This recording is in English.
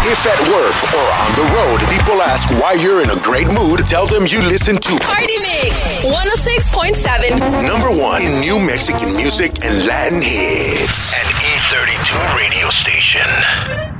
If at work or on the road, people ask why you're in a great mood, tell them you listen to Party Mix 106.7. number one in new Mexican music and Latin hits. An E32 radio station.